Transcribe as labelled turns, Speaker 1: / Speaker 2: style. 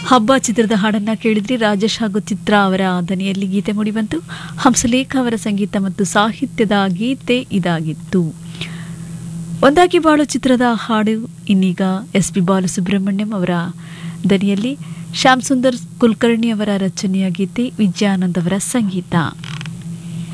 Speaker 1: ಹಬ್ಬ ಚಿತ್ರದ ಹಾಡನ್ನ ಕೇಳಿದ್ರಿ. ರಾಜೇಶ್ ಹಾಗೂ ಚಿತ್ರ ಅವರ ದನಿಯಲ್ಲಿ ಗೀತೆ ಮೂಡಿಬಂತು. ಹಂಸಲೇಖ ಅವರ ಸಂಗೀತ ಮತ್ತು ಸಾಹಿತ್ಯದ ಗೀತೆ ಇದಾಗಿತ್ತು. ಒಂದಾಗಿ ಬಾಳು ಚಿತ್ರದ ಹಾಡು ಇನ್ನೀಗ ಎಸ್.ಪಿ. ಬಾಲಸುಬ್ರಹ್ಮಣ್ಯಂ ಅವರ ದನಿಯಲ್ಲಿ ಶ್ಯಾಮ್ ಸುಂದರ್ ಕುಲಕರ್ಣಿ ಅವರ ರಚನೆಯ ಗೀತೆ, ವಿಜಯಾನಂದ್ ಅವರ ಸಂಗೀತ.